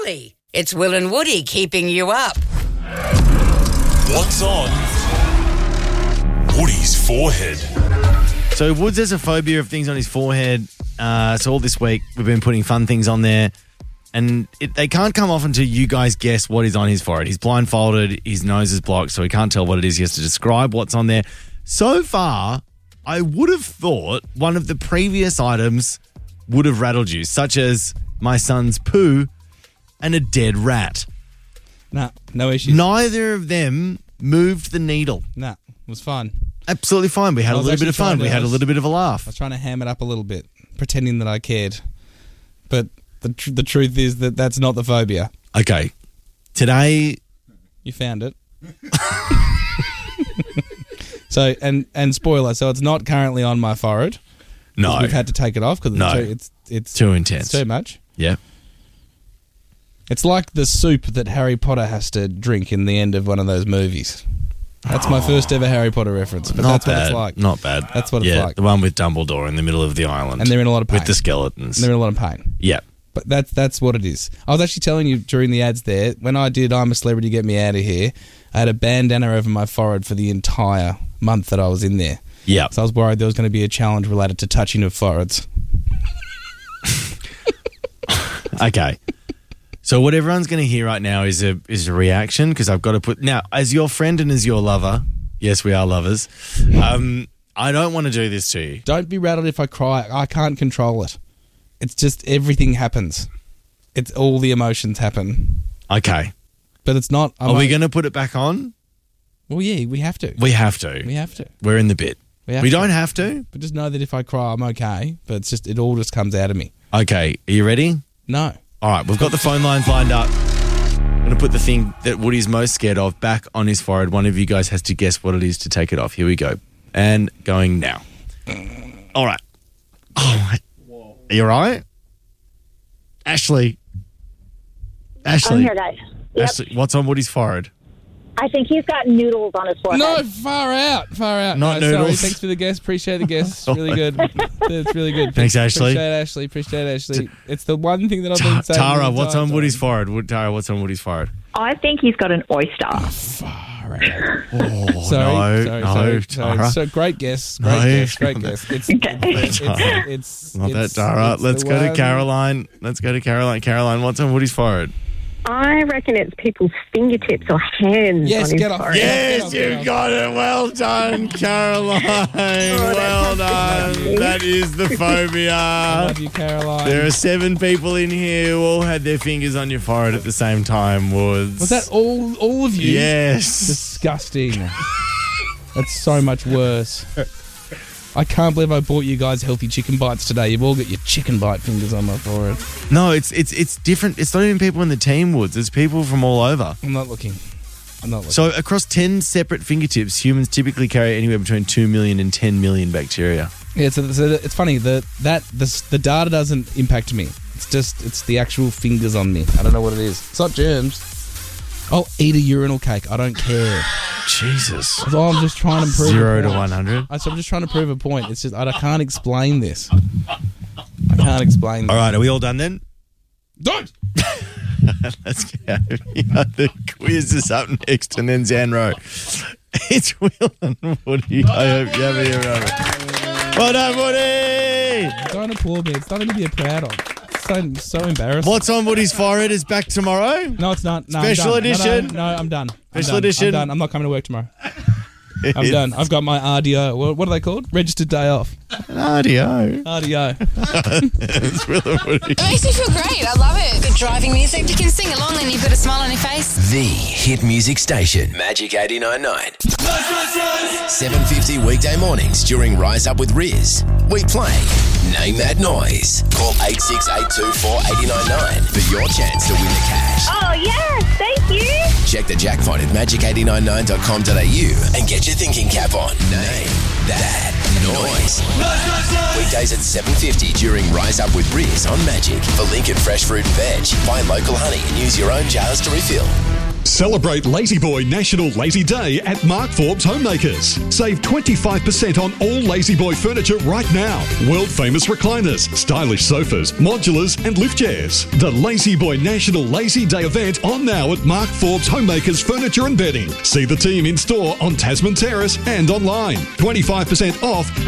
early. It's Will and Woody keeping you up. What's on Woody's forehead? So Woods has a phobia of things on his forehead. So all this week we've been putting fun things on there. And they can't come off until you guys guess what is on his forehead. He's blindfolded, his nose is blocked, so he can't tell what it is. He has to describe what's on there. So far, I would have thought one of the previous items would have rattled you, such as my son's poo and a dead rat. Nah, no issues. Neither of them moved the needle. Nah, it was fun. Absolutely fine. We had a little bit of fun. We had a little bit of a I laugh. was trying to ham it up a little bit, pretending that I cared. But the truth is that that's not the phobia. Okay. Today... You found it. So, and spoiler, so it's not currently on my forehead. No. We've had to take it off because it's too intense. It's too much. Yeah. It's like the soup that Harry Potter has to drink in the end of one of those movies. That's my first ever Harry Potter reference, but Not that's bad. what it's like. Not bad. That's what it's like. The one with Dumbledore in the middle of the island. And they're in a lot of pain. With the skeletons. And they're in a lot of pain. Yeah. But that's what it is. I was actually telling you during the ads there, when I did I'm a Celebrity, Get Me Out of Here, I had a bandana over my forehead for the entire month that I was in there. Yeah. So I was worried there was going to be a challenge related to touching of foreheads. Okay. So what everyone's going to hear right now is a reaction, because I've got to put... Now, as your friend and as your lover, yes, we are lovers, I don't want to do this to you. Don't be rattled if I cry. I can't control it. It's just everything happens. It's all the emotions happen. Okay. But it's not... Are we going to put it back on? Well, yeah, we have to. We have to. We have to. We're in the bit. We don't have to. But just know that if I cry, I'm okay. But it's just, it all just comes out of me. Okay. Are you ready? No. All right. We've got the phone lines lined up. I'm going to put the thing that Woody's most scared of back on his forehead. One of you guys has to guess what it is to take it off. Here we go. And going now. All right. Oh, are you all right? Ashley. I'm here, guys. Yep. Ashley, what's on Woody's forehead? I think he's got noodles on his forehead. No, far out. Not no, noodles. Sorry, thanks for the guess. Appreciate the guess. Really good. It's really good. Thanks, Ashley. Appreciate Ashley. It's the one thing that I've been saying. Tara, what's on Woody's forehead? Tara, what's on Woody's forehead? I think he's got an oyster. Far out. Oh, Sorry. Tara. So great guess. Great guess. It's not that, Tara. Let's go to Caroline. Caroline, what's on Woody's forehead? I reckon it's people's fingertips or hands. Yes, on his get off. forehead. Yes, you got it. Well done, Caroline. Well done. That is the phobia. I love you, Caroline. There are 7 people in here who all had their fingers on your forehead at the same time, Woods. Was that all of you? Yes. Disgusting. That's so much worse. I can't believe I bought you guys healthy chicken bites today. You've all got your chicken bite fingers on my forehead. No, it's different. It's not even people in the team, Woods. It's people from all over. I'm not looking. So across 10 separate fingertips, humans typically carry anywhere between 2 million and 10 million bacteria. Yeah, so it's funny. The data doesn't impact me. It's the actual fingers on me. I don't know what it is. It's not germs. I'll eat a urinal cake. I don't care. Jesus. So I'm just trying to prove 0 to 100. So I'm just trying to prove a point. It's just I can't explain this. I can't explain this. All right, are we all done then? Don't! Let's go. The quiz is up next, and then Zanro. It's Will and Woody. I hope you have a year of it. Well done, Woody! Don't applaud me. It's nothing to be proud of. It's so embarrassing. What's on Woody's forehead is back tomorrow? No, it's not. No, Special edition? No, I'm done. Special edition? I'm done. I'm not coming to work tomorrow. I'm done. I've got my RDO. What are they called? Registered day off. RDO. It's Will and Woody. It makes me feel great. I love it. Good driving music. You can sing along and you've got a smile on your face. The hit music station, Magic 89.9. 7:50 weekday mornings during Rise Up with Riz. We play Name That Noise. Call 86824899 for your chance to win the cash. Oh, yes. Thank you. Check the jackpot at magic899.com.au and get your thinking cap on. Name That Noise. Weekdays at 7:50 during Rise Up with Riz on Magic. For Lincoln Fresh Fruit and Veg, buy local honey and use your own jars to refill. Celebrate Lazy Boy National Lazy Day at Mark Forbes Homemakers. Save 25% on all Lazy Boy furniture right now. World famous recliners, stylish sofas, modulars and lift chairs. The Lazy Boy National Lazy Day event on now at Mark Forbes Homemakers Furniture and Bedding. See the team in store on Tasman Terrace and online. 25% off